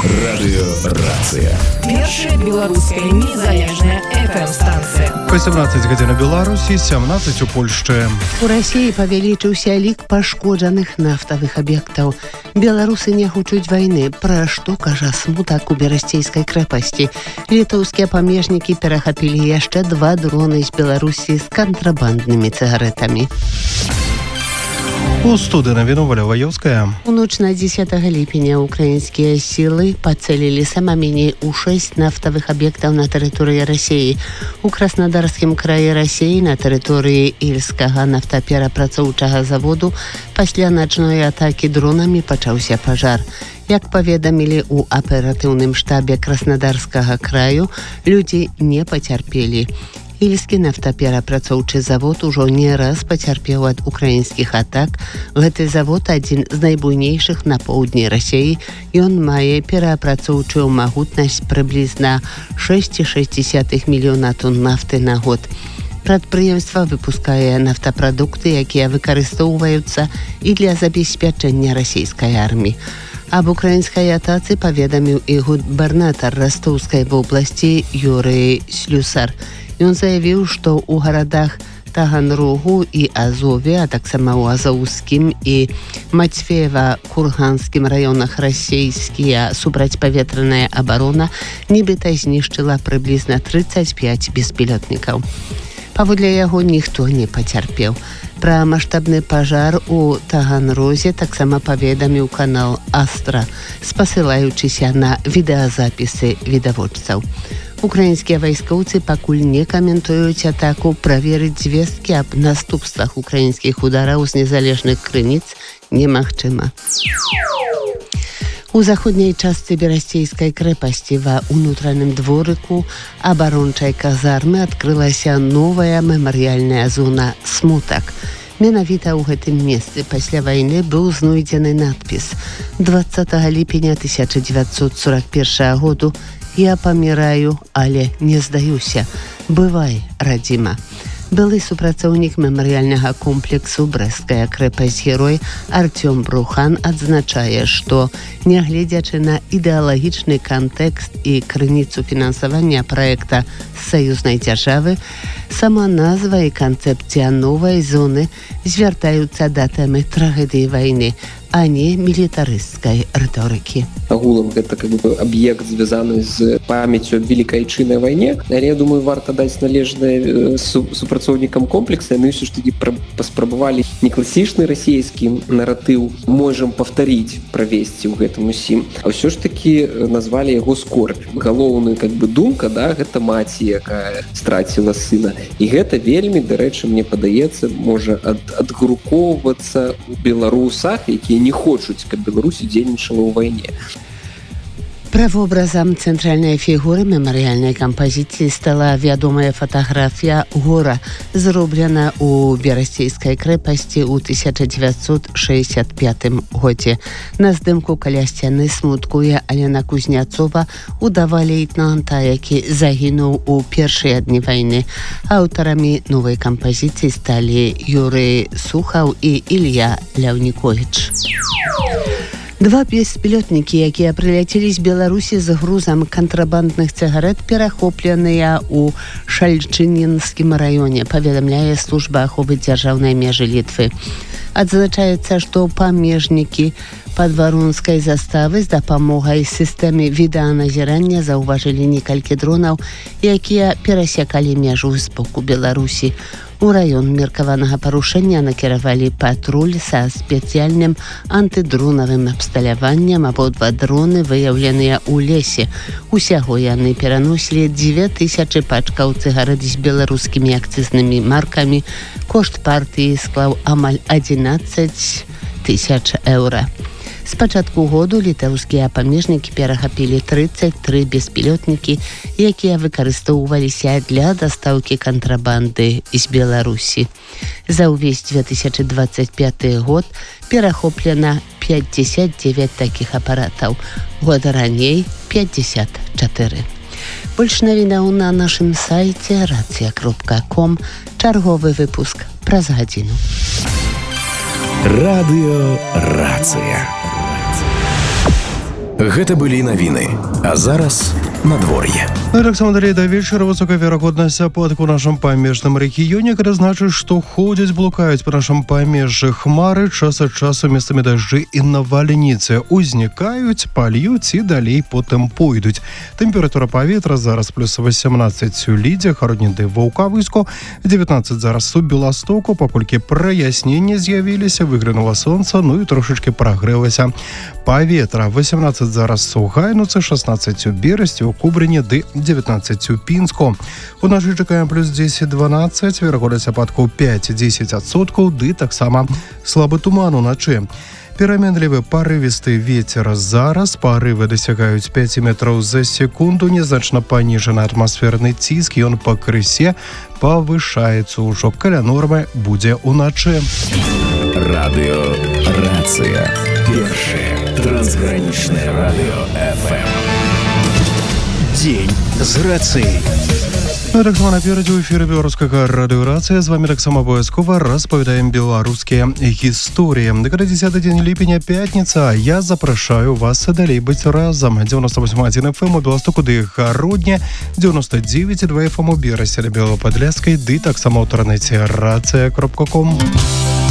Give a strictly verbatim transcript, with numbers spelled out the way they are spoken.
Радыёрацыя. Першая беларуская незалежная эф эм-станцыя. восемнадцать гадзін у Беларусі, сямнадцаць у Польшчы. У Расіі павялічыўся лік пашкоджаных нафтавых аб'ектаў. Беларусы не хочуць вайны, пра што кажа смутак у берасцейскай крэпасці. Літоўскія памежнікі перахапілі яшчэ два дроны з Беларусі з кантрабанднымі цыгарэтамі. У студыі навіну Валя Ваёўская. У ноч на дзесятага ліпеня украінскія сілы пацэлілі сама меней у шэсць нафтавых аб'ектаў на тэрыторыі Расіі. У Краснодарскім краі Расіі на тэрыторыі Ільскага нафтаперапрацоўчага заводу пасля начной атакі дронамі пачаўся пажар. Як паведамілі ў аператыўным штабе Краснодарскага краю, людзі не пацярпелі. Ільскі нафтаперапрацоўчы завод ужо не раз пацярпеў ад украінскіх атак. Гэты завод адзін з найбуйнейшых на поўдні Расіі. Ён мае пераапрацоўчую магутнасць прыблізна шэсць цалых шэсць дзесятых мільёна тонн нафты на год. Прадпрыемства выпускае нафтапрадукты, якія выкарыстоўваюцца і для забеспячэння расійскай арміі. Аб украінскай атацы паведаміў і губернатар Растоўскай вобласці Юрый Слюсар. Ён заявіў, што ў гарадах Таганрогу і Азове, а таксама ў Азоўскім і Мацвеева-Курганскім раёнах расійскія супрацьпаветраная абарона нібыта знішчыла прыблізна трыццаць пяць беспілотнікаў. Паводле яго ніхто не пацярпеў. Пра маштабны пажар у Таганрозе таксама паведаміў канал Астра, спасылаючыся на відэазапісы відавочцаў. Украінскія вайскоўцы пакуль не каментуюць атаку, праверыць звесткі аб наступствах украінскіх удараў з незалежных крыніц немагчыма. У заходняй частцы берасцейскай крэпасці ва ўнутраным дворыку абарончай казармы адкрылася новая мемарыяльная зона «Смутак». Менавіта ў гэтым месцы пасля вайны быў знойдзены надпіс двадцатага ліпеня тысяча дзевяцьсот сорок першага году «Я паміраю, але не здаюся. Бывай, радзіма». Былы супрацоўнік мемарыяльнага комплексу «Брэсцкая крэпасць-герой» Артём Брухан адзначае, што, нягледзячы на ідэалагічны кантэкст і крыніцу фінансавання праекта саюзнай дзяржавы, сама назва і канцэпцыя новай зоны звяртаюцца да тэмы трагедыі вайны, а не мілітарысцкай рыторыкі. Агулам гэта как бы аб'ект звязаны з памяццю аб великай айчыннай вайне, але я думаю, варта даць належнае супрацоўнікам комплекса. Яны ўсё ж такі паспрабавалі не класічны расійскі наратыў можам паўтарыць, правесці ў гэтым усім, а ўсё ж такі назвалі яго скорбь. Галоўная как бы думка, да, гэта маці, якая страціла сына. І гэта вельмі, дарэчы, мне падаецца, можа ад, адгрукоўвацца ў беларусах, якія не хочуць, каб Беларусь удзельнічала ў вайне. Правобразам цэнтральнай фігуры мемарыяльнай кампазіцыі стала вядомая фатаграфія гора, зроблена ў берасцейскай крэпасці ў тысяча дзевяцьсот шэсцьдзясят пятым годзе. На здымку каля сцяны смуткуе Алена Кузняцова, удава лейтенанта, які загінуў у першыя дні вайны. Аўтарамі новай кампазіцыі сталі Юрый Сухаў і Ілья Ляўніковіч. Два беспілотнікі, якія прыляцелі з Беларусі з грузам кантрабандных цыгарэт, перахопленыя ў Шальчынінскім раёне, паведамляе служба аховы дзяржаўнай межы Літвы. Адзначаецца, што памежнікі падварунскай заставы з дапамогай сістэмы відэаназірання заўважылі некалькі дронаў, якія перасякалі мяжу з боку Беларусі. У раён меркаванага парушэння накіравалі патруль са спецыяльным антыдронавым абсталяваннем. Абодва дроны выяўленыя ў лесе. Усяго яны пераносілі дзве тысячы пачкаў цыгарэт з беларускімі акцызнымі маркамі. Кошт партыі склаў амаль адзінаццаць тысяч еўра. З пачатку году літоўскія памежнікі перахапілі трыццаць тры беспілотнікі, якія выкарыстоўваліся для дастаўкі кантрабанды з Беларусі. За ўвесь две тысячы дваццаць пяты год перахоплена пятьдесят девять такіх апаратаў. Год раней пятьдесят чатыры. Больш навінаў на нашым сайце рацыя кропка ком. Чарговы выпуск праз гадзіну. Радыёрацыя. Гэта былі навіны. А зараз надвор'е. Таксама далей да вечара высокая верагоднасць ападку ў нашым памежным рэгіёне, гэта значыць, што ходзяць, блукаюць па нашым памежжы хмары, час ад часу месцамі дажджы і навальніцы узнікаюць, пальюць і далей потым пойдуць. Тэмпература паветра зараз плюс васемнаццаць у Лідзе, Хародніды, Ваўкавыску, дзевятнаццаць зараз у Беластоку, паколькі праясненні з'явіліся, выглянула сонца, ну і трошачкі прагрэлася паветра. васемнаццаць зараз у Гайнуцы, шаснаццаць у Берасці, у Кубрыне ды дзевятнаццаць у Пінску. Уначы чакаем плюс дзесяць-дванаццаць, верагоднасць ападкаў пяць-дзесяць адсоткаў, ды таксама слабы туман уначы. Пераменлівы парывісты вецер зараз, парывы дасягаюць пяць метраў за секунду, незначна паніжаны атмасферны ціск, ён пакрысе павышаецца ўжо, каля нормы будзе уначы. Радыё Рацыя. Першае трансгранічнае радыё эф эм. Дзень з рацыяй. Ну, таксама наперадзе ў эфіры беларускага радыёрацыя. З вами таксама абавязкова распавядаем беларускія гісторыі. Гэта дзесяты дзень ліпеня, пятніца, а я запрашаю вас далей быць разам. дзевяносто восемь адзін эф эм у Беластоку ды Гародня, дзевяносто девять два эф эм у Берасці ды Белападляскай, ды таксама ў інтэрнэце рацыя кропка ком.